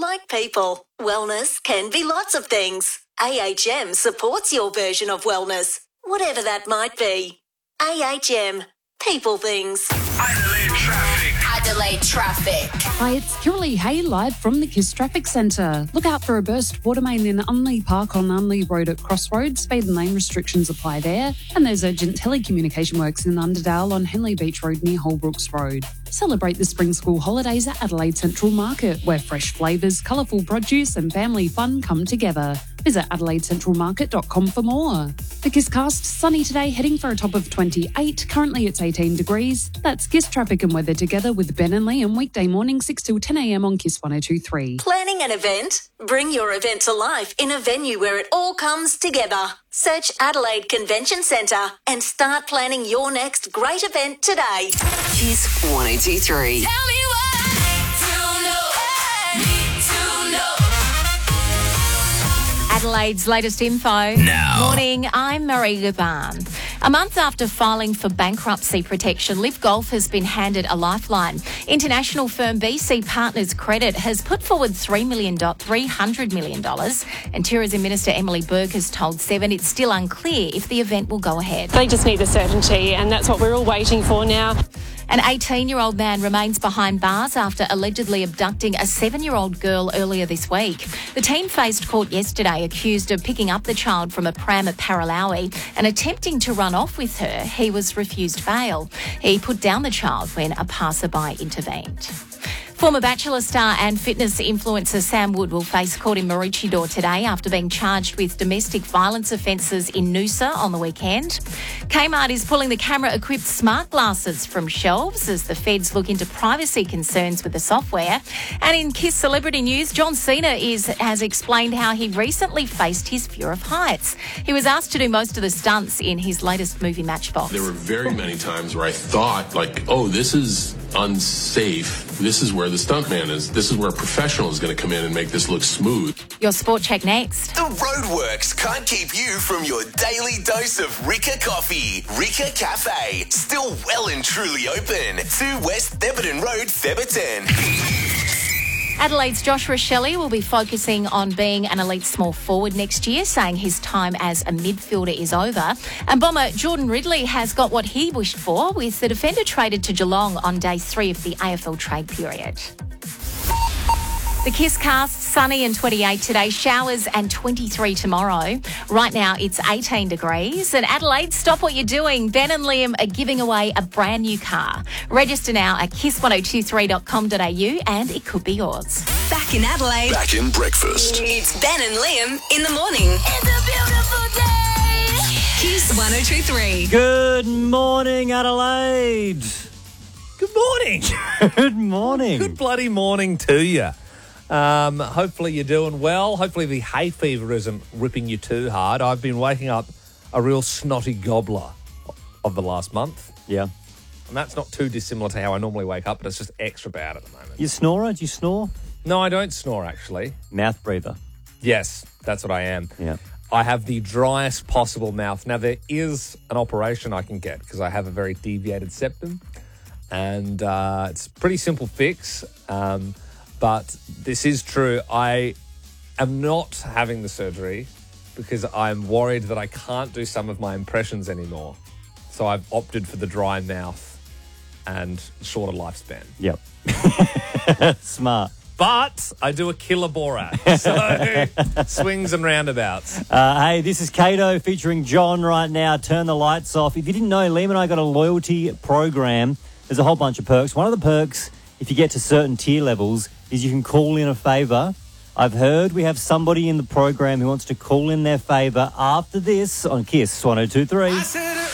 like people, wellness can be lots of things. AHM supports your version of wellness, whatever that might be. AHM, people things. Adelaide Traffic. Hi, it's Kiralee Hay live from the KISS Traffic Centre. Look out for a burst water main in Unley Park on Unley Road at Crossroads. Speed and lane restrictions apply there. And there's urgent telecommunication works in Underdale on Henley Beach Road near Holbrooks Road. Celebrate the spring school holidays at Adelaide Central Market, where fresh flavours, colourful produce and family fun come together. Visit AdelaideCentralMarket.com for more. The KISS cast, sunny today, heading for a top of 28. Currently it's 18 degrees. That's KISS traffic and weather together with Ben and Liam, weekday morning 6 till 10 a.m. on KISS 102.3. Planning an event? Bring your event to life in a venue where it all comes together. Search Adelaide Convention Centre and start planning your next great event today. KISS 102.3. Tell me why to know, need to know. Adelaide's latest info. Now. Morning, I'm Marie Gaban. A month after filing for bankruptcy protection, Live Golf has been handed a lifeline. International firm BC Partners Credit has put forward $300 million, and Tourism Minister Emily Burke has told Seven it's still unclear if the event will go ahead. They just need the certainty, and that's what we're all waiting for now. An 18-year-old man remains behind bars after allegedly abducting a 7-year-old girl earlier this week. The teen faced court yesterday accused of picking up the child from a pram at Paralawi and attempting to run off with her. He was refused bail. He put down the child when a passerby intervened. Former Bachelor star and fitness influencer Sam Wood will face court in Maroochydore today after being charged with domestic violence offences in Noosa on the weekend. Kmart is pulling the camera-equipped smart glasses from shelves as the feds look into privacy concerns with the software. And in KISS celebrity news, John Cena has explained how he recently faced his fear of heights. He was asked to do most of the stunts in his latest movie Matchbox. There were very many times where I thought, oh, this is unsafe. This is where the stuntman is. This is where a professional is going to come in and make this look smooth. Your Sport Check next. The Roadworks can't keep you from your daily dose of Rika coffee. Rika Cafe, still well and truly open. 2 West Theberton Road, Theberton. Adelaide's Joshua Shelley will be focusing on being an elite small forward next year, saying his time as a midfielder is over. And bomber Jordan Ridley has got what he wished for, with the defender traded to Geelong on day 3 of the AFL trade period. The KISS cast, sunny and 28 today, showers and 23 tomorrow. Right now it's 18 degrees. And Adelaide, stop what you're doing. Ben and Liam are giving away a brand new car. Register now at kiss1023.com.au and it could be yours. Back in Adelaide. Back in breakfast. It's Ben and Liam in the morning. It's a beautiful day. KISS 102.3. Good morning, Adelaide. Good morning. Good morning. Good bloody morning to you. Hopefully you're doing well. Hopefully the hay fever isn't ripping you too hard. I've been waking up a real snotty gobbler of the last month. Yeah. And that's not too dissimilar to how I normally wake up, but it's just extra bad at the moment. You snorer? Do you snore? No, I don't snore, actually. Mouth breather. Yes, that's what I am. Yeah. I have the driest possible mouth. Now, there is an operation I can get because I have a very deviated septum. And it's a pretty simple fix. But this is true. I am not having the surgery because I'm worried that I can't do some of my impressions anymore. So I've opted for the dry mouth and shorter lifespan. Yep. Smart. But I do a killer Borat. So swings and roundabouts. Hey, this is Kato featuring John right now. Turn the lights off. If you didn't know, Liam and I got a loyalty program. There's a whole bunch of perks. One of the perks, if you get to certain tier levels, is you can call in a favour. I've heard we have somebody in the program who wants to call in their favour after this on KISS 102.3.